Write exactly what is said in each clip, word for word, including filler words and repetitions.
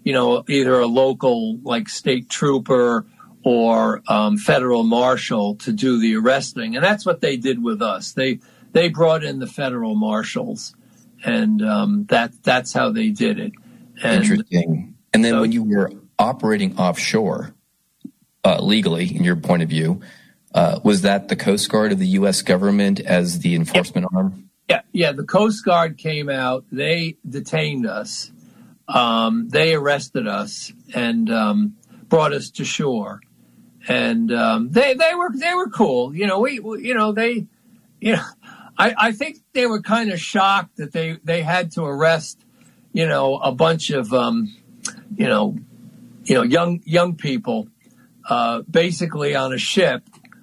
you know, either a local like state trooper or um, federal marshal to do the arresting. And that's what they did with us. They they brought in the federal marshals, and um, that that's how they did it. And, Interesting. And then so, when you were operating offshore uh, legally, in your point of view, uh, was that the Coast Guard of the U S government as the enforcement yeah, arm? Yeah, yeah. The Coast Guard came out. They detained us. Um, they arrested us and um, brought us to shore. And um, they they were they were cool. You know, we, we you know they you know I, I think they were kind of shocked that they, they had to arrest, you know, a bunch of um, you know you know young young people uh, basically on a ship,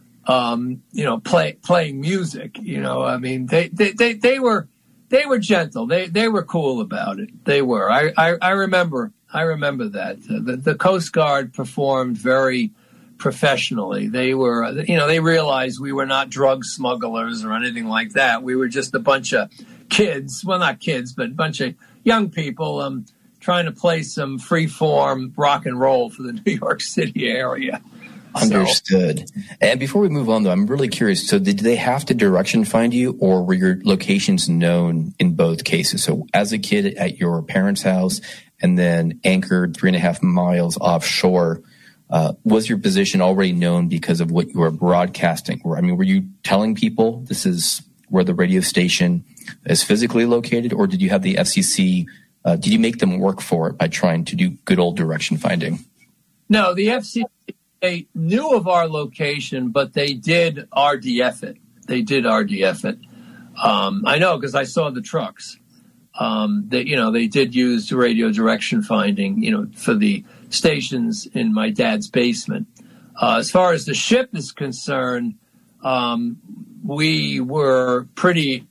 um, you know, play, playing music. You know, I mean, they they, they, they were they were gentle. They they were cool about it. They were. I I, I remember I remember that the, the Coast Guard performed very professionally. They were, you know, they realized we were not drug smugglers or anything like that. We were just a bunch of kids, well, not kids, but a bunch of young people um, trying to play some free-form rock and roll for the New York City area. Understood. So, and before we move on, though, I'm really curious. So did they have to direction find you, or were your locations known in both cases? So as a kid at your parents' house and then anchored three and a half miles offshore, Uh, was your position already known because of what you were broadcasting? I mean, were you telling people this is where the radio station is physically located, or did you have the F C C, uh, did you make them work for it by trying to do good old direction finding? No, the F C C, they knew of our location, but they did R D F it. They did R D F it. Um, I know because I saw the trucks. Um, they, you know, they did use radio direction finding, you know, for the stations in my dad's basement. Uh, as far as the ship is concerned, um, we were pretty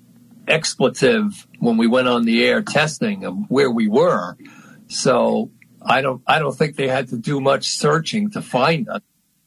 expletive when we went on the air testing of where we were. So I don't, I don't think they had to do much searching to find us.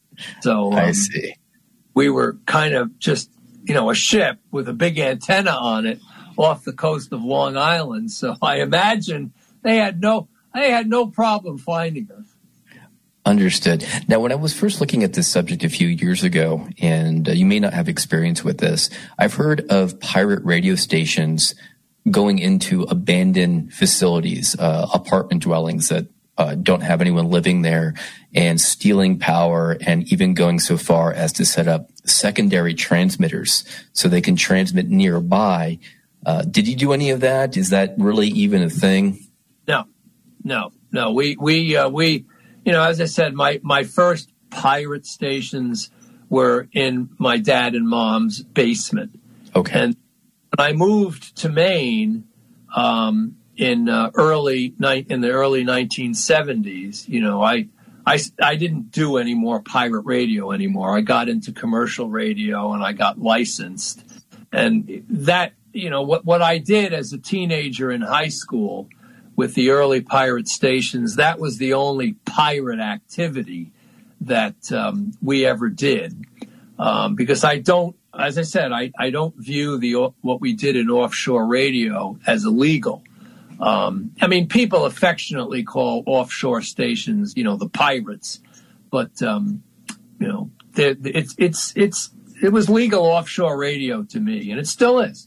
So um, I see. We were kind of just, you know, a ship with a big antenna on it off the coast of Long Island. So I imagine they had no, they had no problem finding us. Understood. Now, when I was first looking at this subject a few years ago, and uh, you may not have experience with this, I've heard of pirate radio stations going into abandoned facilities, uh, apartment dwellings that uh, don't have anyone living there, and stealing power, and even going so far as to set up secondary transmitters so they can transmit nearby. Uh, did you do any of that? Is that really even a thing? No, no, no. We, we, uh, we, you know, as I said, my, my first pirate stations were in my dad and mom's basement. Okay. And when I moved to Maine, um, in, uh, early night, in the early nineteen seventies, you know, I, I, I didn't do any more pirate radio anymore. I got into commercial radio and I got licensed, and that, you know, what, what I did as a teenager in high school with the early pirate stations, that was the only pirate activity that um, we ever did. Um, because I don't, as I said, I, I don't view the what we did in offshore radio as illegal. Um, I mean, people affectionately call offshore stations, you know, the pirates, but um, you know, it's it's it's it was legal offshore radio to me, and it still is.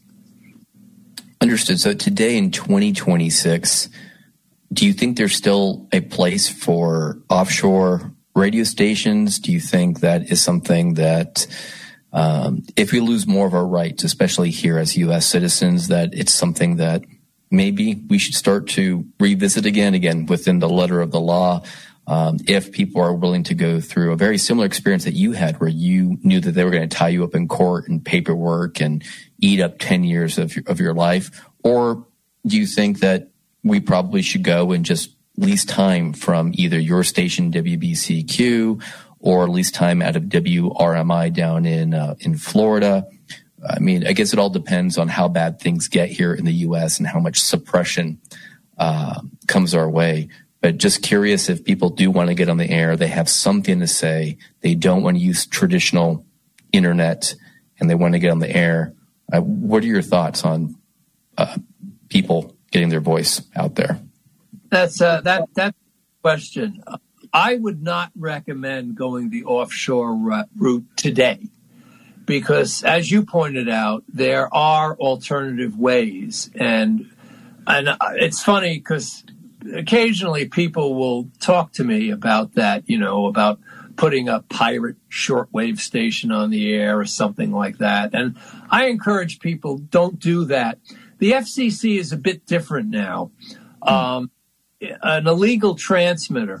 Understood. So today in twenty twenty-six, do you think there's still a place for offshore radio stations? Do you think that is something that, um, if we lose more of our rights, especially here as U S citizens, that it's something that maybe we should start to revisit again, again, within the letter of the law, um, if people are willing to go through a very similar experience that you had, where you knew that they were going to tie you up in court and paperwork and eat up ten years of your, of your life? Or do you think that we probably should go and just lease time from either your station, W B C Q, or lease time out of W R M I down in uh, in Florida? I mean, I guess it all depends on how bad things get here in the U S and how much suppression uh, comes our way. But just curious, if people do want to get on the air, they have something to say, they don't want to use traditional internet, and they want to get on the air. Uh, what are your thoughts on uh, people getting their voice out there? That's uh, that that question. I would not recommend going the offshore route today because, as you pointed out, there are alternative ways, and and it's funny because occasionally people will talk to me about that, you know, about putting a pirate shortwave station on the air or something like that. And I encourage people, don't do that. The F C C is a bit different now. Um, an illegal transmitter,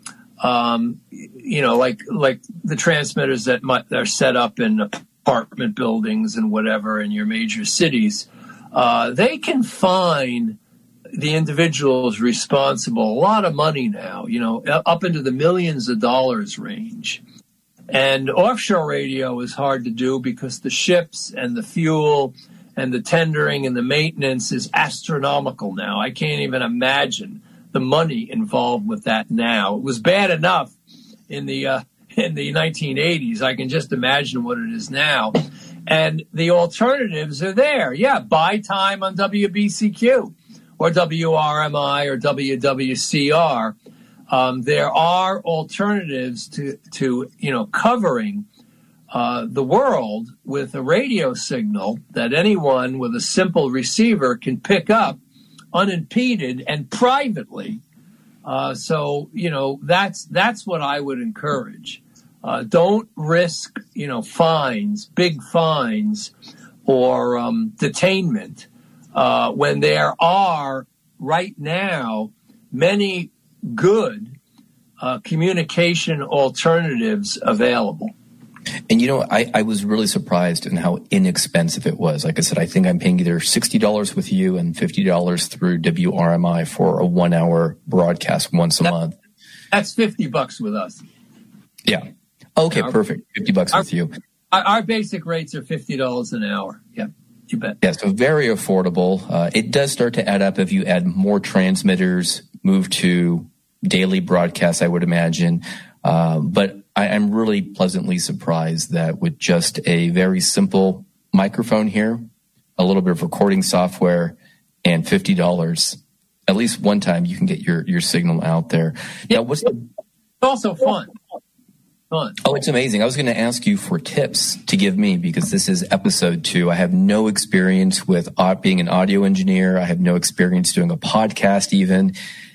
um, you know, like like the transmitters that might, are set up in apartment buildings and whatever in your major cities, uh, they can fine the individuals responsible a lot of money now, you know, up into the millions of dollars range. And offshore radio is hard to do because the ships and the fuel and the tendering and the maintenance is astronomical now. I can't even imagine the money involved with that now. It was bad enough in the uh, in the nineteen eighties. I can just imagine what it is now. And the alternatives are there. Yeah, buy time on W B C Q or W R M I or W W C R. Um, there are alternatives to, to you know, covering uh, the world with a radio signal that anyone with a simple receiver can pick up unimpeded and privately. Uh, so, you know, that's that's what I would encourage. Uh, don't risk, you know, fines, big fines, or um, detainment uh, when there are right now many good uh, communication alternatives available. And, you know, I, I was really surprised in how inexpensive it was. Like I said, I think I'm paying either sixty dollars with you and fifty dollars through W R M I for a one-hour broadcast once a that, month. That's fifty bucks with us. Yeah. Okay, our, perfect. fifty bucks our, with you. Our, our basic rates are fifty dollars an hour. Yeah, you bet. Yeah, so very affordable. Uh, it does start to add up if you add more transmitters, move to daily broadcasts, I would imagine. Uh, but I, I'm really pleasantly surprised that with just a very simple microphone here, a little bit of recording software, and fifty dollars, at least one time you can get your, your signal out there. Yeah, now, what's the, it's also fun. Fun. Oh, it's amazing. I was going to ask you for tips to give me because this is episode two. I have no experience with being an audio engineer. I have no experience doing a podcast even.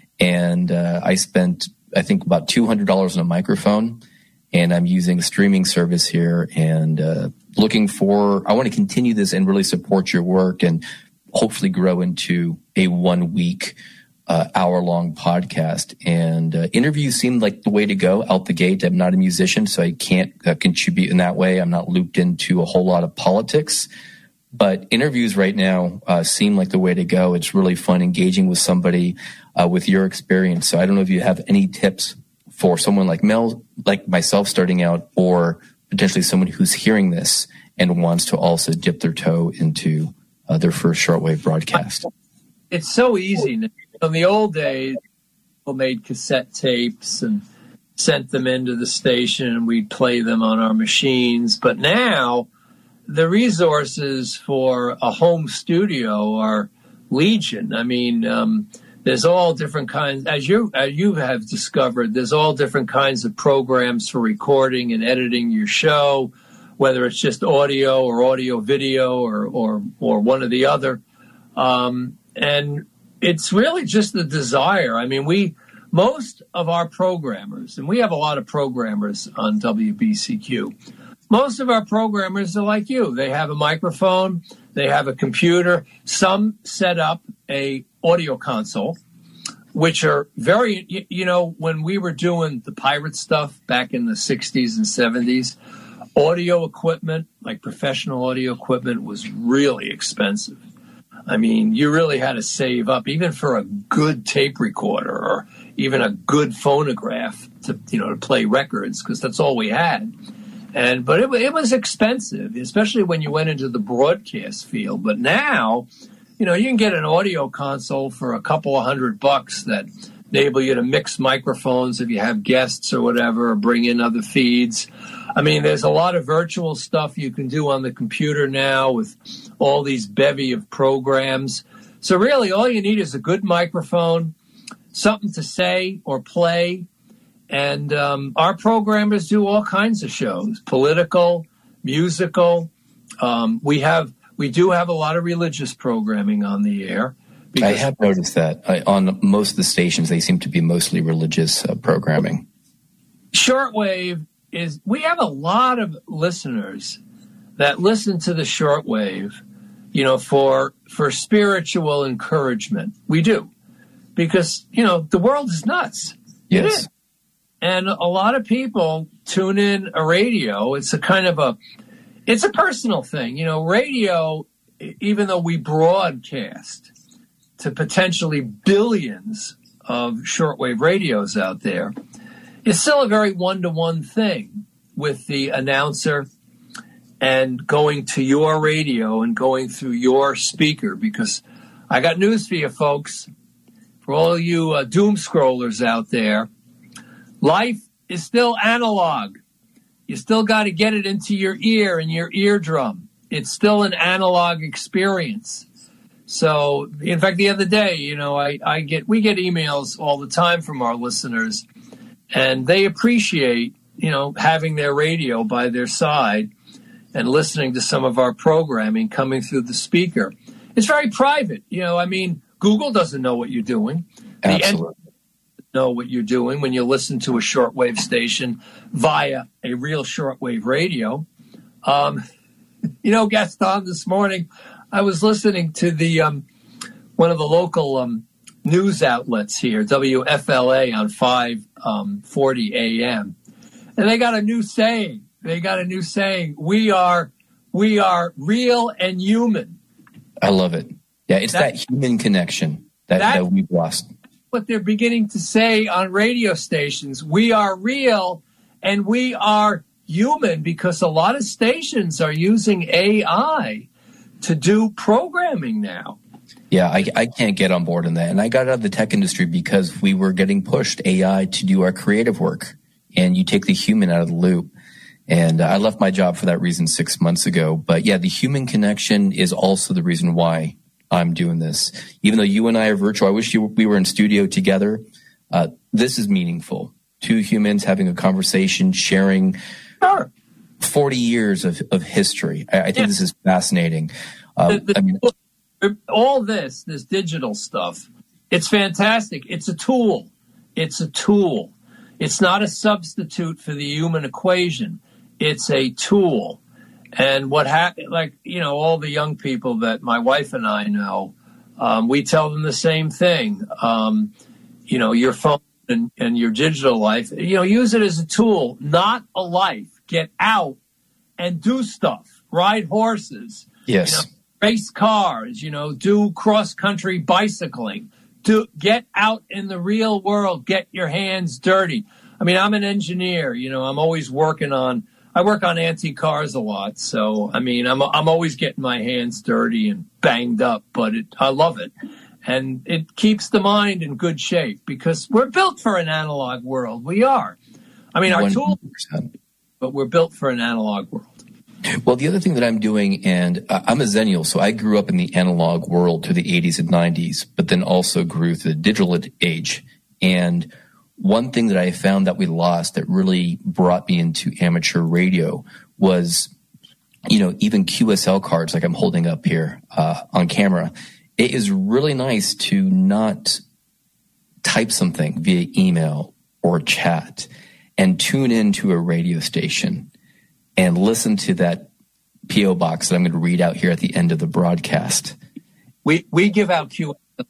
And uh, I spent, I think, about two hundred dollars on a microphone. And I'm using a streaming service here and uh, looking for, I want to continue this and really support your work and hopefully grow into a one week Uh, hour-long podcast, and uh, interviews seem like the way to go out the gate. I'm not a musician, so I can't uh, contribute in that way. I'm not looped into a whole lot of politics, but interviews right now uh, seem like the way to go. It's really fun engaging with somebody uh, with your experience. So I don't know if you have any tips for someone like Mel, like myself starting out, or potentially someone who's hearing this and wants to also dip their toe into uh, their first shortwave broadcast. It's so easy now. In the old days, people made cassette tapes and sent them into the station and we'd play them on our machines. But now the resources for a home studio are legion. I mean, um, there's all different kinds, as you, as you have discovered, there's all different kinds of programs for recording and editing your show, whether it's just audio or audio video or, or, or one or the other. Um, and it's really just the desire. I mean, we, most of our programmers, and we have a lot of programmers on W B C Q, most of our programmers are like you. They have a microphone, they have a computer. Some set up a audio console, which are very, you, you know, when we were doing the pirate stuff back in the sixties and seventies, audio equipment, like professional audio equipment, was really expensive. I mean, you really had to save up, even for a good tape recorder or even a good phonograph to, you know, to play records, because that's all we had. And but it, it was expensive, especially when you went into the broadcast field. But now, you know, you can get an audio console for a couple of hundred bucks that enable you to mix microphones if you have guests or whatever, or bring in other feeds. I mean, there's a lot of virtual stuff you can do on the computer now with all these bevy of programs. So really, all you need is a good microphone, something to say or play. And um, our programmers do all kinds of shows, political, musical. Um, we have we do have a lot of religious programming on the air. I have noticed that I, on most of the stations, they seem to be mostly religious uh, programming. Shortwave is, we have a lot of listeners that listen to the shortwave, you know, for for spiritual encouragement. We do. Because, you know, the world is nuts. Yes. It is. And a lot of people tune in a radio. It's a kind of a, it's a personal thing. You know, radio, even though we broadcast to potentially billions of shortwave radios out there, it's still a very one-to-one thing with the announcer and going to your radio and going through your speaker. Because I got news for you, folks. For all you uh, doom scrollers out there, life is still analog. You still got to get it into your ear and your eardrum. It's still an analog experience. So, in fact, the other day, you know, I, I get we get emails all the time from our listeners, and they appreciate, you know, having their radio by their side and listening to some of our programming coming through the speaker. It's very private. You know, I mean, Google doesn't know what you're doing. Absolutely. Know what you're doing when you listen to a shortwave station via a real shortwave radio. Um, you know, Gaston, this morning I was listening to the um, one of the local um, news outlets here, W F L A on five forty A M, and they got a new saying. They got a new saying. We are we are real and human. I love it. Yeah, it's that, that human connection that, that, that we've lost. What they're beginning to say on radio stations. We are real and we are human, because a lot of stations are using A I to do programming now. Yeah, I, I can't get on board on that. And I got out of the tech industry because we were getting pushed A I to do our creative work, and you take the human out of the loop. And I left my job for that reason six months ago. But yeah, the human connection is also the reason why I'm doing this. Even though you and I are virtual, I wish you, we were in studio together. Uh, this is meaningful. Two humans having a conversation, sharing sure. forty years of, of history. I, I think yeah. this is fascinating. Uh, the, the, I mean, all this, this digital stuff, it's fantastic. It's a tool. It's a tool. It's not a substitute for the human equation. It's a tool. And what happened, like, you know, all the young people that my wife and I know, um, we tell them the same thing. Um, you know, your phone and, and your digital life, you know, use it as a tool, not a life. Get out and do stuff. Ride horses. Yes. You know, race cars, you know, do cross-country bicycling. Do, get out in the real world. Get your hands dirty. I mean, I'm an engineer. You know, I'm always working on, I work on antique cars a lot. So, I mean, I'm I'm always getting my hands dirty and banged up, but it, I love it. And it keeps the mind in good shape, because we're built for an analog world. We are. I mean, our one hundred percent tools, but we're built for an analog world. Well, the other thing that I'm doing, and I'm a Zennial, so I grew up in the analog world through the eighties and nineties, but then also grew through the digital age. And one thing that I found that we lost that really brought me into amateur radio was, you know, even Q S L cards like I'm holding up here uh, on camera. It is really nice to not type something via email or chat and tune into a radio station and listen to that P O box that I'm going to read out here at the end of the broadcast. We we give out Q S L.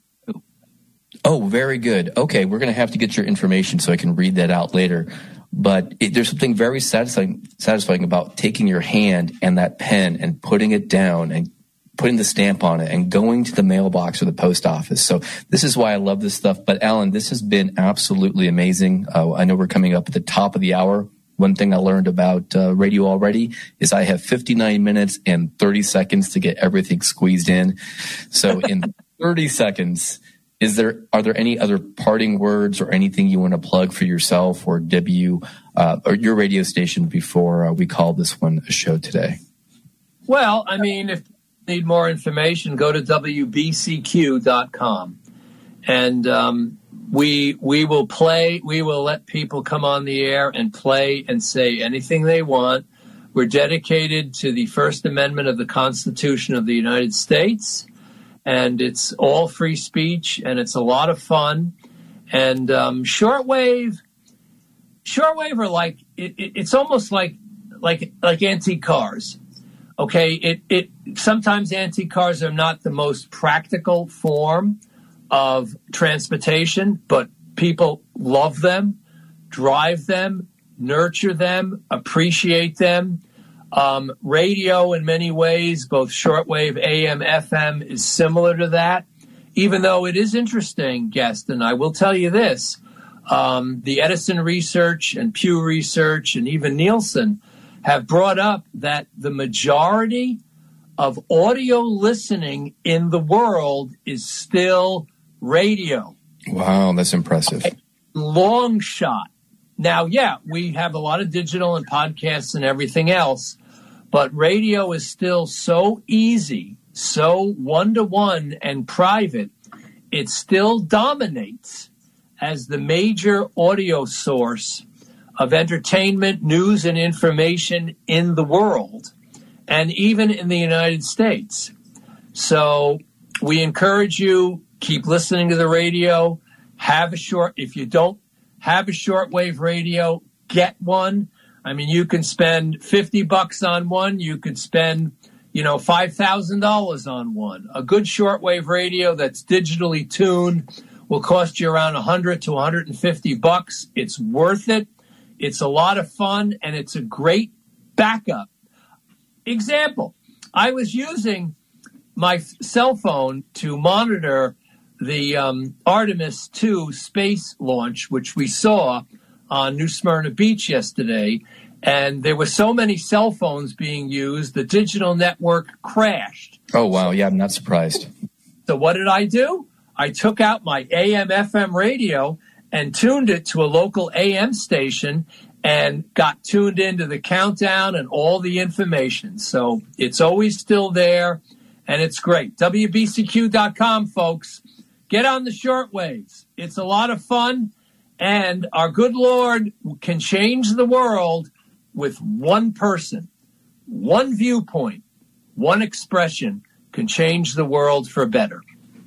Oh, very good. Okay, we're going to have to get your information so I can read that out later. But it, there's something very satisfying, satisfying about taking your hand and that pen and putting it down and putting the stamp on it and going to the mailbox or the post office. So this is why I love this stuff. But Alan, this has been absolutely amazing. Uh, I know we're coming up at the top of the hour. One thing I learned about uh, radio already is I have fifty-nine minutes and thirty seconds to get everything squeezed in. So in thirty seconds, is there are there any other parting words or anything you want to plug for yourself or W uh, or your radio station before uh, we call this one a show today? Well, I mean, if you need more information, go to W B C Q dot com. And um, we we will play, we will let people come on the air and play and say anything they want. We're dedicated to the First Amendment of the Constitution of the United States, and it's all free speech, and it's a lot of fun. And um, shortwave, shortwave are like it, it, it's almost like like like antique cars. Okay, it it sometimes antique cars are not the most practical form of transportation, but people love them, drive them, nurture them, appreciate them. Um, radio, in many ways, both shortwave, A M, F M, is similar to that. Even though it is interesting, Gaston, I will tell you this. Um, the Edison Research and Pew Research and even Nielsen have brought up that the majority of audio listening in the world is still radio. Wow, that's impressive. Long shot. Now, yeah, we have a lot of digital and podcasts and everything else, but radio is still so easy, so one-to-one and private, it still dominates as the major audio source of entertainment, news, and information in the world, and even in the United States. So we encourage you, keep listening to the radio, have a short, if you don't have a shortwave radio, get one. I mean, you can spend fifty bucks on one. You could spend, you know, five thousand dollars on one. A good shortwave radio that's digitally tuned will cost you around one hundred to one hundred fifty bucks. It's worth it. It's a lot of fun, and it's a great backup. Example, I was using my cell phone to monitor the um, Artemis two space launch, which we saw on New Smyrna Beach yesterday, and there were so many cell phones being used, the digital network crashed. Oh, wow. Yeah, I'm not surprised. So what did I do? I took out my A M F M radio and tuned it to a local A M station and got tuned into the countdown and all the information. So it's always still there, and it's great. W B C Q dot com, folks. Get on the shortwaves. It's a lot of fun, and our good Lord can change the world with one person, one viewpoint, one expression can change the world for better.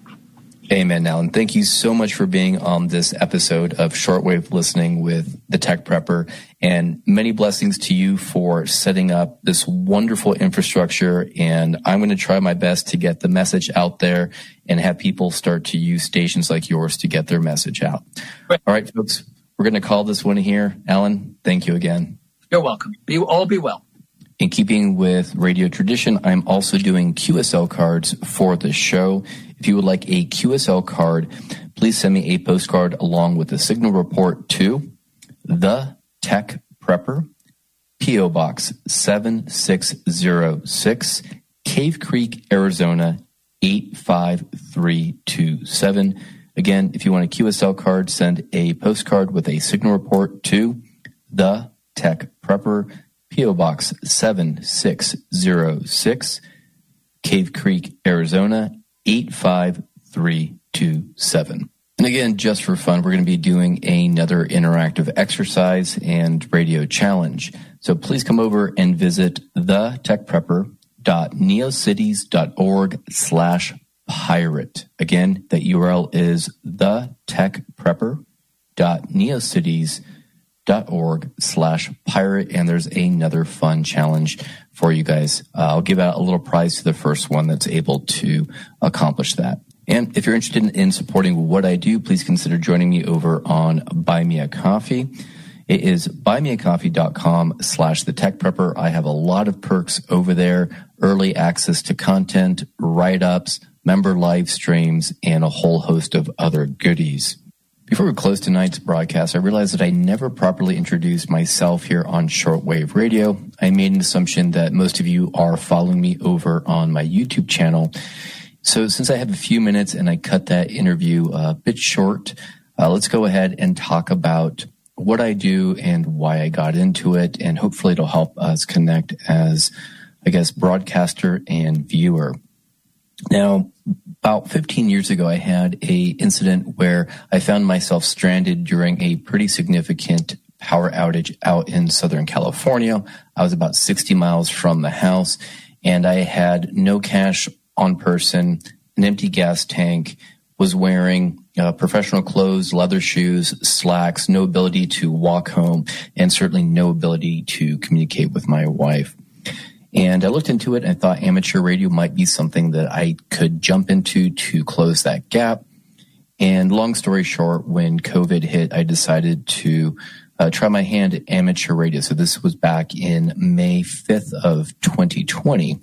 Amen, Alan. Thank you so much for being on this episode of Shortwave Listening with the Tech Prepper, and many blessings to you for setting up this wonderful infrastructure. And I'm going to try my best to get the message out there and have people start to use stations like yours to get their message out. Right. All right, folks, we're going to call this one here. Alan, thank you again. You're welcome. Be all be well. In keeping with radio tradition, I'm also doing Q S L cards for the show. If you would like a Q S L card, please send me a postcard along with the signal report to The Tech Prepper, P O Box seven six zero six, Cave Creek, Arizona eight five three two seven. Again, if you want a Q S L card, send a postcard with a signal report to The Tech Prepper, P O Box seven six zero six, Cave Creek, Arizona eight five three two seven. And again, just for fun, we're going to be doing another interactive exercise and radio challenge. So please come over and visit thetechprepper.neocities.org slash pirate. Again, that U R L is thetechprepper.neocities.org slash pirate. And there's another fun challenge for you guys. Uh, I'll give out a little prize to the first one that's able to accomplish that. And if you're interested in, in supporting what I do, please consider joining me over on Buy Me a Coffee. It is buymeacoffee.com slash the tech prepper. I have a lot of perks over there, early access to content, write-ups, member live streams, and a whole host of other goodies. Before we close tonight's broadcast, I realized that I never properly introduced myself here on Shortwave Radio. I made an assumption that most of you are following me over on my YouTube channel. So since I have a few minutes and I cut that interview a bit short, uh, let's go ahead and talk about what I do and why I got into it, and hopefully it'll help us connect as, I guess, broadcaster and viewer. Now, about fifteen years ago, I had a incident where I found myself stranded during a pretty significant power outage out in Southern California. I was about sixty miles from the house, and I had no cash on person, an empty gas tank, was wearing uh, professional clothes, leather shoes, slacks, no ability to walk home, and certainly no ability to communicate with my wife. And I looked into it and I thought amateur radio might be something that I could jump into to close that gap. And long story short, when COVID hit, I decided to uh, try my hand at amateur radio. So this was back in May fifth of twenty twenty.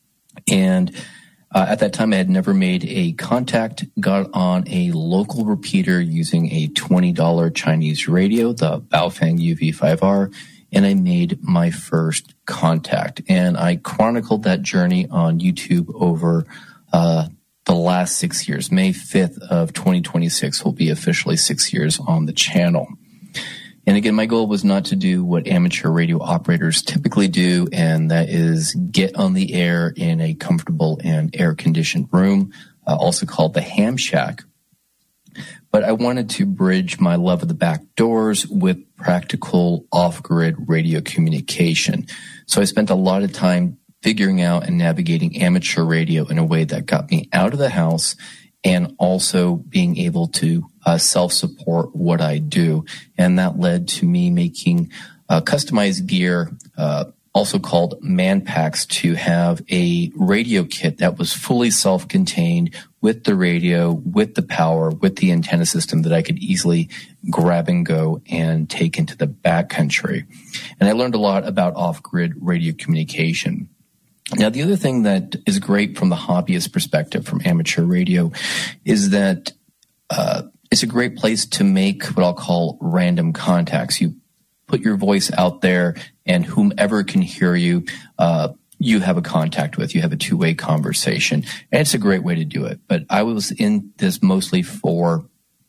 And uh, at that time, I had never made a contact, got on a local repeater using a twenty dollars Chinese radio, the Baofeng U V five R, and I made my first contact. And I chronicled that journey on YouTube over uh, the last six years. May fifth of twenty twenty-six will be officially six years on the channel. And again, my goal was not to do what amateur radio operators typically do, and that is get on the air in a comfortable and air-conditioned room, uh, also called the ham shack. But I wanted to bridge my love of the back doors with practical off-grid radio communication. So I spent a lot of time figuring out and navigating amateur radio in a way that got me out of the house and also being able to uh, self-support what I do. And that led to me making uh, customized gear, uh, also called man packs, to have a radio kit that was fully self-contained with the radio, with the power, with the antenna system that I could easily grab and go and take into the backcountry. And I learned a lot about off-grid radio communication. Now, the other thing that is great from the hobbyist perspective from amateur radio is that uh, it's a great place to make what I'll call random contacts. You put your voice out there, and whomever can hear you, uh, you have a contact with. You have a two-way conversation, and it's a great way to do it. But I was in this mostly for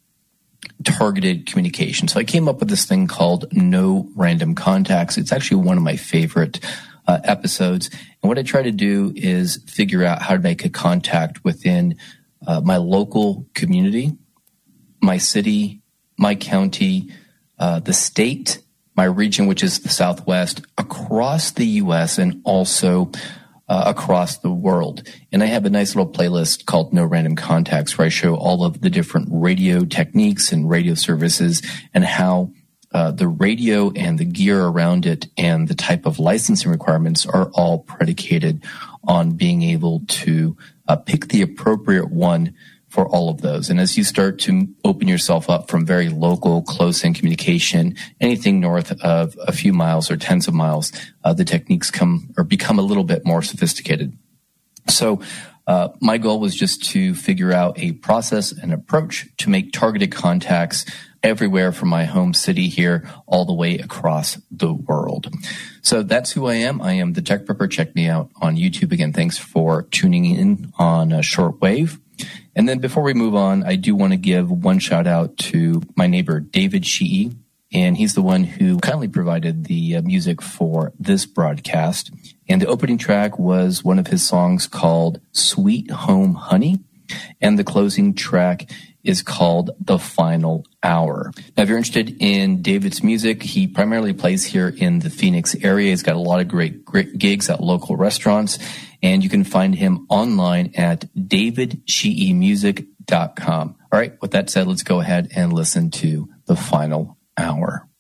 targeted communication. So I came up with this thing called No Random Contacts. It's actually one of my favorite uh, episodes. And what I try to do is figure out how to make a contact within uh, my local community, my city, my county, uh, the state, my region, which is the Southwest, across the U S and also uh, across the world. And I have a nice little playlist called No Random Contacts where I show all of the different radio techniques and radio services and how uh, the radio and the gear around it and the type of licensing requirements are all predicated on being able to uh, pick the appropriate one for all of those. And as you start to open yourself up from very local, close-in communication, anything north of a few miles or tens of miles, uh, the techniques come or become a little bit more sophisticated. So uh, my goal was just to figure out a process and approach to make targeted contacts everywhere from my home city here all the way across the world. So that's who I am. I am the Tech Prepper. Check me out on YouTube. Again, thanks for tuning in on uh, Shortwave. And then before we move on, I do want to give one shout out to my neighbor, David Shee, and he's the one who kindly provided the uh, music for this broadcast. And the opening track was one of his songs called Sweet Home Honey, and the closing track is called The Final Hour. Now, if you're interested in David's music, he primarily plays here in the Phoenix area. He's got a lot of great, great gigs at local restaurants, and you can find him online at david shee music dot com. All right, with that said, let's go ahead and listen to The Final Hour.